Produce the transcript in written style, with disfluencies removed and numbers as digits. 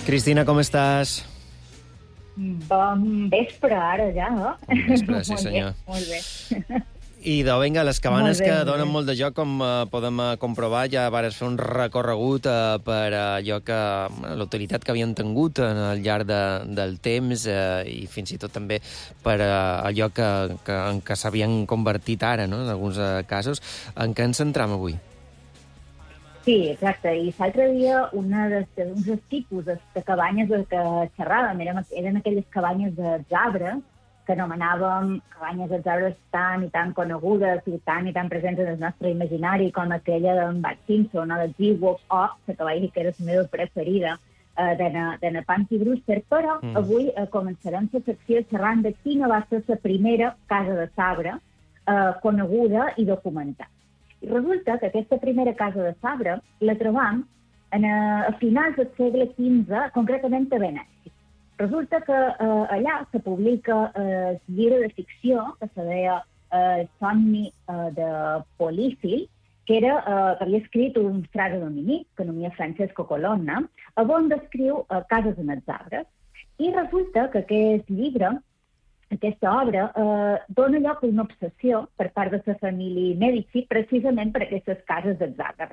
Cristina, com estàs? Bon vespre, ara ja, no? Bon vespre, sí senyor. Molt bé. I vinga, les cabanes Molt bé, que molt donen bé. molt de joc, com podem comprovar, ja vares fer un recorregut per allò que l'utilitat que havien tingut al llarg del temps i fins i tot també per allò en què s'havien convertit ara, no?, en alguns casos. En què ens centram avui? Sí, exacte. I l'altre dia, un dels tipus de cabanyes de què xerràvem eren aquelles cabanyes de arbre, que anomenàvem cabanyes dels arbres tan i tan conegudes i tan presents en el nostre imaginari com aquella d'en Bart Simpson o de G-Wolf o la cabanya que era la meva preferida de Pansy Brewster, però avui començarem la secció xerrant de quina va ser la primera casa de sabre coneguda i documentada. I resulta que aquesta primera casa de sabre la trobam a finals del segle XV, concretament a Venècia. Resulta que allà se publica el llibre de ficció que se deia El somni de Polífil, que havia escrit un frare dominic, que anomia Francesco Colonna, on descriu cases en els arbres. I resulta que aquest llibre, aquesta obra, dona lloc a una obsessió per part de la família Medici precisament per aquestes cases dels arbres.